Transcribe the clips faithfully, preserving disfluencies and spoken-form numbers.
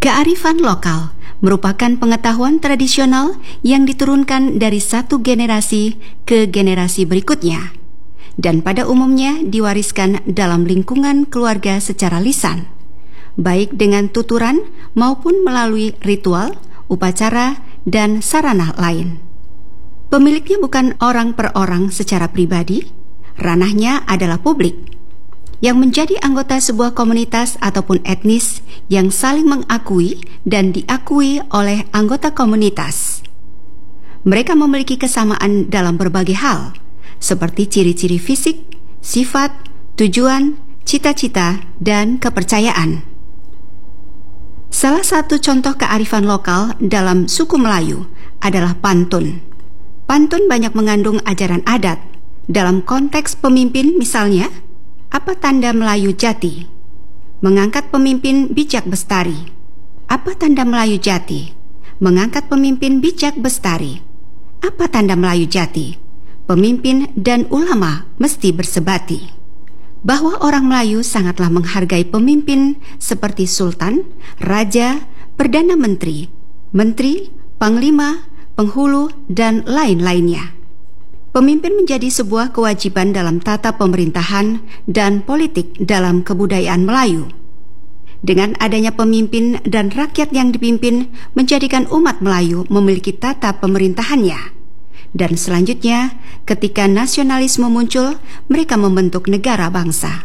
Kearifan lokal merupakan pengetahuan tradisional yang diturunkan dari satu generasi ke generasi berikutnya, dan pada umumnya diwariskan dalam lingkungan keluarga secara lisan, baik dengan tuturan maupun melalui ritual, upacara, dan sarana lain. Pemiliknya bukan orang per orang secara pribadi, ranahnya adalah publik, yang menjadi anggota sebuah komunitas ataupun etnis yang saling mengakui dan diakui oleh anggota komunitas. Mereka memiliki kesamaan dalam berbagai hal, seperti ciri-ciri fisik, sifat, tujuan, cita-cita, dan kepercayaan. Salah satu contoh kearifan lokal dalam suku Melayu adalah pantun. Pantun banyak mengandung ajaran adat. Dalam konteks pemimpin misalnya, apa tanda Melayu jati? Mengangkat pemimpin bijak bestari. Apa tanda Melayu jati? Mengangkat pemimpin bijak bestari. Apa tanda Melayu jati? Pemimpin dan ulama mesti bersebati. Bahwa orang Melayu sangatlah menghargai pemimpin seperti sultan, raja, perdana menteri, menteri, panglima, penghulu, dan lain-lainnya. Pemimpin menjadi sebuah kewajiban dalam tata pemerintahan dan politik dalam kebudayaan Melayu. Dengan adanya pemimpin dan rakyat yang dipimpin menjadikan umat Melayu memiliki tata pemerintahannya. Dan selanjutnya, ketika nasionalisme muncul, mereka membentuk negara bangsa.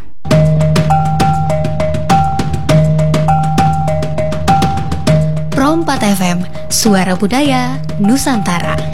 Pro empat F M, Suara Budaya Nusantara.